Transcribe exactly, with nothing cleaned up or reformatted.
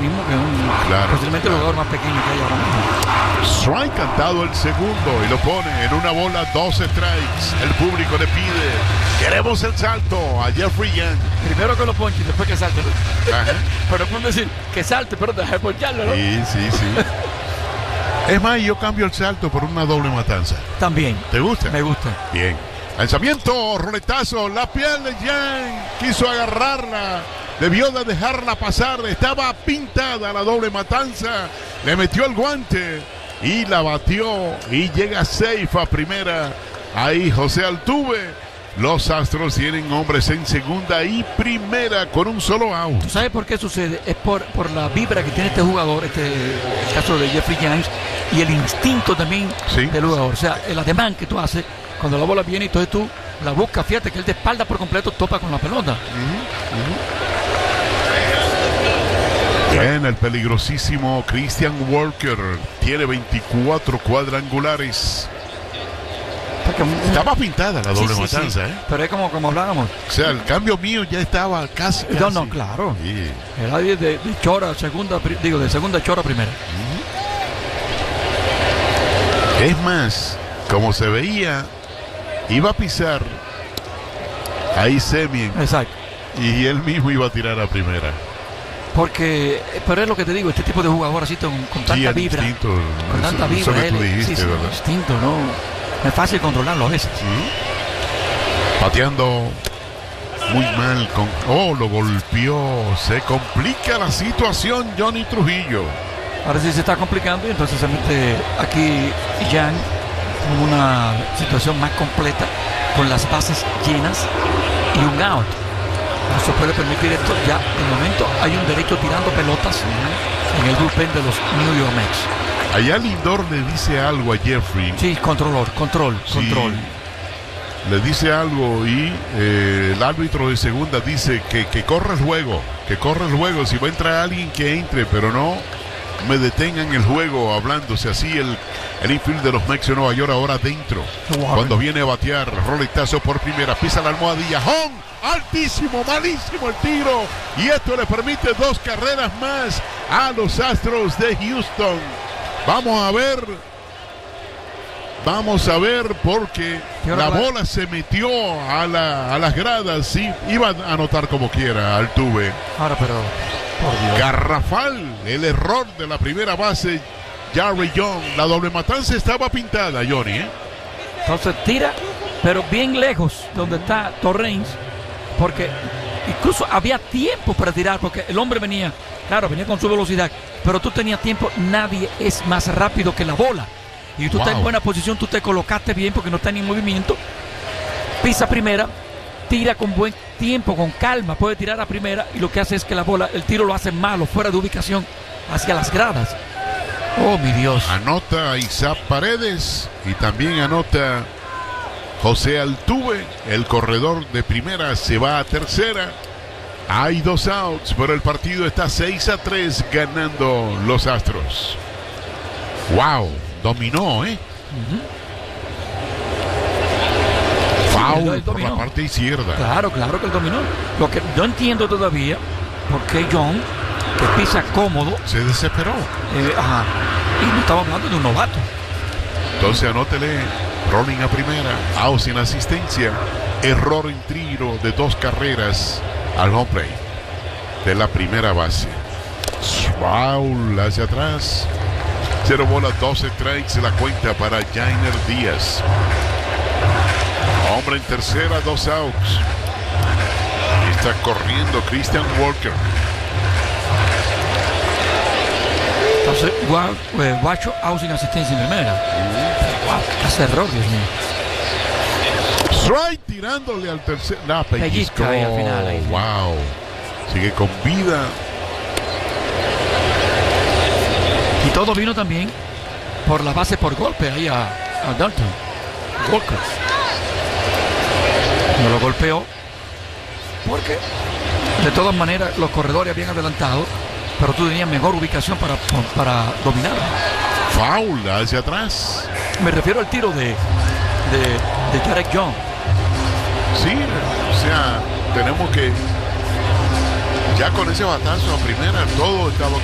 mismo que un claro, posiblemente claro. el jugador más pequeño que hay ahora mismo. Strike cantado el segundo y lo pone en una bola, dos strikes. El público le pide, queremos el salto a Jeffrey Young. Primero que lo ponche y después que salte, ¿no? Ajá. Pero pueden decir que salte, pero deja de poncharlo, ¿no? Sí, sí, sí. Es más, yo cambio el salto por una doble matanza. También. ¿Te gusta? Me gusta. Bien. Lanzamiento, roletazo, la piel de Young. Quiso agarrarla. Debió de dejarla pasar. Estaba pintada la doble matanza. Le metió el guante y la batió. Y llega safe a primera. Ahí José Altuve. Los Astros tienen hombres en segunda y primera con un solo out. ¿Tú sabes por qué sucede? Es por, por la vibra que tiene este jugador, este el caso de Jeffrey Young, y el instinto también Sí. del jugador. O sea, el ademán que tú haces cuando la bola viene y entonces tú la buscas. Fíjate que él de espalda por completo topa con la pelota. Bien, el peligrosísimo Christian Walker tiene veinticuatro cuadrangulares. Porque, Estaba pintada la doble Sí, sí, matanza, sí. ¿eh? Pero es como, como hablábamos. O sea, el cambio mío ya estaba casi, casi. No, no, claro. Sí. Era de, de, de chora, segunda, pri- digo, de segunda chora a primera. Es más, como se veía, iba a pisar ahí Semien Exacto. y él mismo iba a tirar a primera. Porque, pero es lo que te digo, este tipo de jugador así con, con tanta Sí, el vibra. instinto, Con eso- tanta eso vibra. que tú él- dijiste, sí, sí, ¿verdad? instinto, ¿no? No es fácil controlarlo a veces. Pateando muy mal con... Oh, lo golpeó. Se complica la situación, Johnny Trujillo. Ahora sí se está complicando y entonces se mete aquí Jan en una situación más completa con las bases llenas y un out. No se puede permitir esto. Ya de momento hay un derecho tirando pelotas en el bullpen de los New York Mets. Allá Lindor le dice algo a Jeffrey. Sí, controlor, control, Sí, control. le dice algo y eh, el árbitro de segunda dice que, que corre el juego, que corre el juego. Si va a entrar alguien, que entre, pero no me detengan el juego. Hablándose así el, el infield de los Mets de Nueva York ahora dentro. Wow. Cuando viene a batear, roletazo por primera, pisa la almohadilla, home, altísimo, malísimo el tiro. Y esto le permite dos carreras más a los Astros de Houston. Vamos a ver, vamos a ver porque la bola se metió a, la, a las gradas y iba a anotar como quiera Altuve. Ahora, pero, por Dios. Garrafal, el error de la primera base, Jerry Young. La doble matanza estaba pintada, Johnny, ¿eh? Entonces tira, pero bien lejos donde está Torrens, porque incluso había tiempo para tirar, porque el hombre venía, claro, venía con su velocidad, pero tú tenías tiempo. Nadie es más rápido que la bola. Y tú Wow. estás en buena posición, tú te colocaste bien porque no está ni en movimiento. Pisa primera, tira con buen tiempo, con calma, puede tirar a primera y lo que hace es que la bola, el tiro lo hace malo, fuera de ubicación, hacia las gradas. Oh, mi Dios. Anota Isaac Paredes y también anota José Altuve. El corredor de primera se va a tercera. Hay dos outs, pero el partido está seis a tres ganando los Astros. Wow, dominó, ¿eh? Foul Él por dominó. la parte izquierda. Claro, claro que él dominó. Lo que no entiendo todavía, por qué John, que pisa cómodo, Se desesperó. eh, ajá, y no estamos hablando de un novato. Entonces anótele, rolling a primera, out sin asistencia, error en tiro de dos carreras al home play de la primera base. Foul hacia atrás. Cero bola, doce strikes, la cuenta para Jainer Díaz. Hombre en tercera, dos outs. Está corriendo Christian Walker. Entonces, gua- eh, Guacho out sin asistencia en primera. Wow, hace error, Dios mío. Strike tirándole al tercer. La pellizcó. Pellizca ahí al final, ahí sí. Wow. Sigue con vida. Y todo vino también por la base por golpe ahí a, a Dalton Walker. No lo golpeó porque de todas maneras los corredores habían adelantado, pero tú tenías mejor ubicación para, para dominar. Foul hacia atrás. Me refiero al tiro de, de, de Jarek Young. Sí, o sea, tenemos que. Ya con ese batazo a primera, todo estaba